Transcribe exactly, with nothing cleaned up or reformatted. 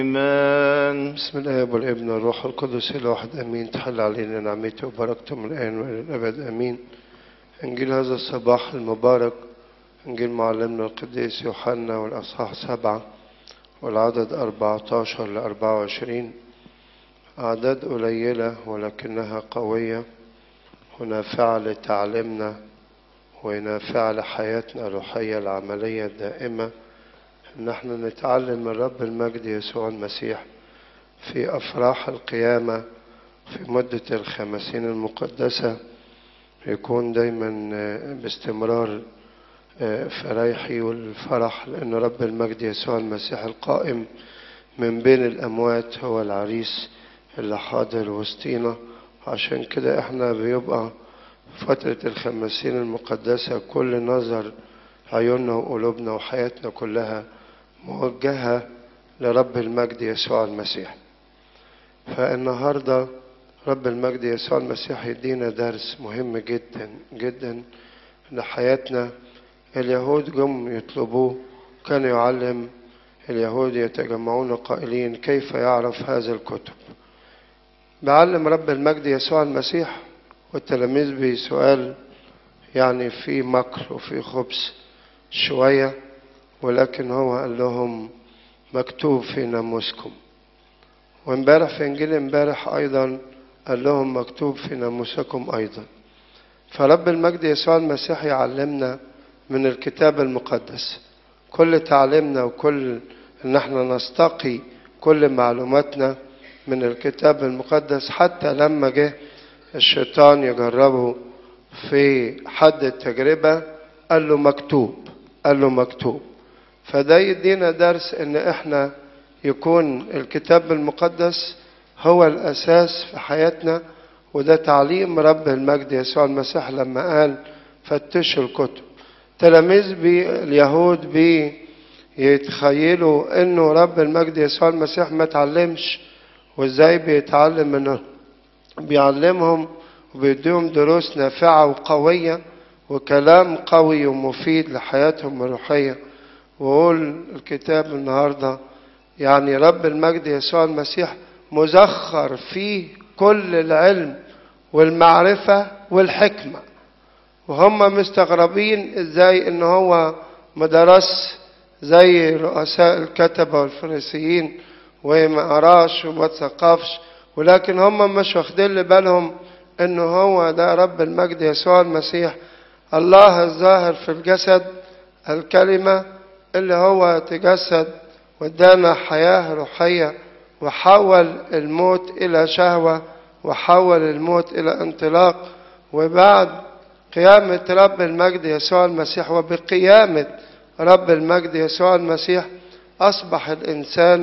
إيمان. بسم الله والابن والروح القدس الواحد أمين. تحل علينا نعمته وبركته من الآن وإلى الأبد أمين. إنجيل هذا الصباح المبارك إنجيل معلمنا القديس يوحنا والأصحاح سبعة والعدد أربعة عشر لأربعة وعشرين. أعداد قليلة ولكنها قوية ونافعة لتعليمنا ونافعة لحياتنا الروحية العملية الدائمة. نحن نتعلم من رب المجد يسوع المسيح في أفراح القيامة في مدة الخمسين المقدسة، يكون دايما باستمرار فريحي والفرح، لأن رب المجد يسوع المسيح القائم من بين الأموات هو العريس اللي حاضر وسطينا. عشان كده احنا بيبقى فترة الخمسين المقدسة كل نظر عيوننا وقلوبنا وحياتنا كلها موجهة لرب المجد يسوع المسيح. فالنهاردة رب المجد يسوع المسيح يدينا درس مهم جدا جدا لحياتنا. اليهود جم يطلبوه، كان يعلم اليهود يتجمعون قائلين كيف يعرف هذا الكتب. بعلم رب المجد يسوع المسيح والتلاميذ بسؤال يعني في مكر وفي خبث شوية، ولكن هو قال لهم مكتوب في ناموسكم. وامبارح في انجيل امبارح ايضا قال لهم مكتوب في ناموسكم ايضا. فرب المجد يسوع المسيح يعلمنا من الكتاب المقدس. كل تعليمنا وكل ان احنا نستقي كل معلوماتنا من الكتاب المقدس. حتى لما جه الشيطان يجربه في حد التجربة قال له مكتوب قال له مكتوب. فده يدينا درس ان احنا يكون الكتاب المقدس هو الاساس في حياتنا. وده تعليم رب المجد يسوع المسيح لما قال فتشوا الكتب. تلاميذ بي اليهود بي يتخيلوا انه رب المجد يسوع المسيح ما تعلمش، وازاي بيتعلم منه. بيعلمهم وبيديهم دروس نافعة وقوية وكلام قوي ومفيد لحياتهم الروحية. وقول الكتاب النهاردة يعني رب المجد يسوع المسيح مزخر فيه كل العلم والمعرفة والحكمة. وهم مستغربين ازاي ان هو مدرس زي رؤساء الكتبة والفريسيين وما قراش وما تثقفش، ولكن هم مش واخدين بالهم انه هو ده رب المجد يسوع المسيح الله الظاهر في الجسد، الكلمة اللي هو تجسد وادانا حياة روحية وحول الموت إلى شهوة وحول الموت إلى انطلاق. وبعد قيامة رب المجد يسوع المسيح وبقيامة رب المجد يسوع المسيح أصبح الإنسان